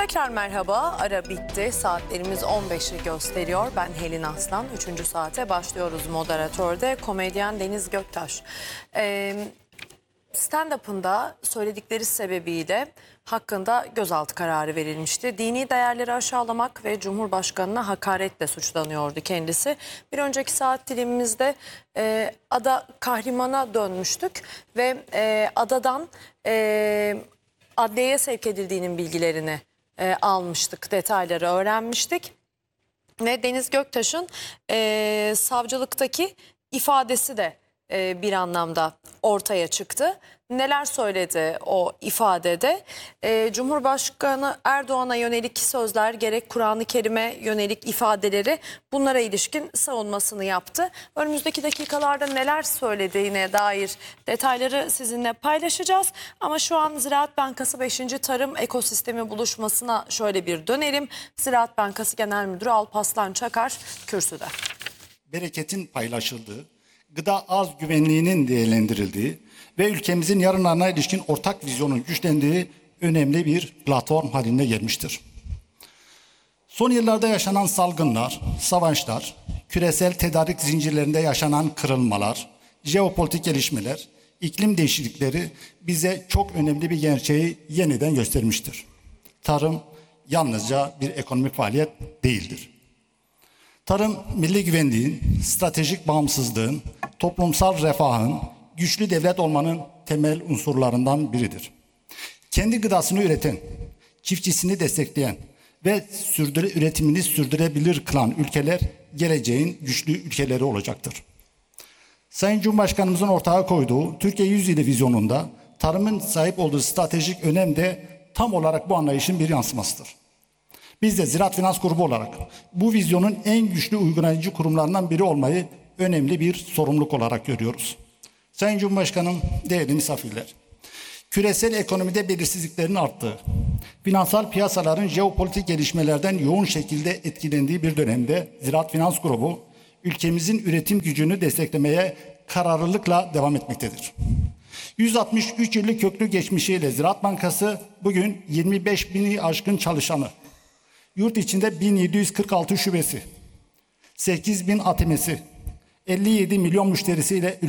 Tekrar merhaba. Ara bitti. Saatlerimiz 15'i gösteriyor. Ben Helin Aslan. 3. saate başlıyoruz moderatörde. Komedyen Deniz Göktaş. Stand-up'ında söyledikleri sebebiyle hakkında gözaltı kararı verilmişti. Dini değerleri aşağılamak ve Cumhurbaşkanı'na hakaretle suçlanıyordu kendisi. Bir önceki saat dilimimizde Ada Kahraman'a dönmüştük ve Adadan adliyeye sevk edildiğinin bilgilerini almıştık, detayları öğrenmiştik. Ve Deniz Göktaş'ın savcılıktaki ifadesi de bir anlamda ortaya çıktı. Neler söyledi o ifadede? Cumhurbaşkanı Erdoğan'a yönelik sözler, gerek Kur'an-ı Kerim'e yönelik ifadeleri, bunlara ilişkin savunmasını yaptı. Önümüzdeki dakikalarda neler söylediğine dair detayları sizinle paylaşacağız. Ama şu an Ziraat Bankası 5. Tarım Ekosistemi buluşmasına şöyle bir dönelim. Ziraat Bankası Genel Müdürü Alparslan Çakar kürsüde. Bereketin paylaşıldığı, gıda arz güvenliğinin değerlendirildiği ve ülkemizin yarınlarına ilişkin ortak vizyonun güçlendiği önemli bir platform haline gelmiştir. Son yıllarda yaşanan salgınlar, savaşlar, küresel tedarik zincirlerinde yaşanan kırılmalar, jeopolitik gelişmeler, iklim değişiklikleri bize çok önemli bir gerçeği yeniden göstermiştir. Tarım yalnızca bir ekonomik faaliyet değildir. Tarım, milli güvenliğin, stratejik bağımsızlığın, toplumsal refahın, güçlü devlet olmanın temel unsurlarından biridir. Kendi gıdasını üreten, çiftçisini destekleyen ve üretimini sürdürebilir kılan ülkeler geleceğin güçlü ülkeleri olacaktır. Sayın Cumhurbaşkanımızın ortaya koyduğu Türkiye 100 vizyonunda tarımın sahip olduğu stratejik önem de tam olarak bu anlayışın bir yansımasıdır. Biz de Ziraat Finans Grubu olarak bu vizyonun en güçlü uygulayıcı kurumlarından biri olmayı önemli bir sorumluluk olarak görüyoruz. Sayın Cumhurbaşkanım, değerli misafirler, küresel ekonomide belirsizliklerin arttığı, finansal piyasaların jeopolitik gelişmelerden yoğun şekilde etkilendiği bir dönemde Ziraat Finans Grubu, ülkemizin üretim gücünü desteklemeye kararlılıkla devam etmektedir. 163 yıllık köklü geçmişiyle Ziraat Bankası bugün 25 bini aşkın çalışanı, yurt içinde 1746 şubesi, 8.000 ATM'si, 57 milyon müşterisiyle